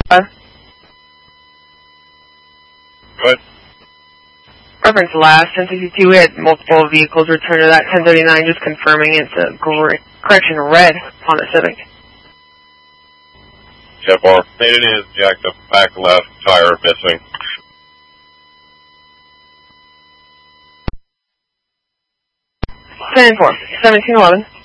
Good. Reference last 1062, we had multiple vehicles return to that 1039, just confirming it's a red Honda Civic. 10-4. It is jacked up back left tire missing. Ten 4, 1711.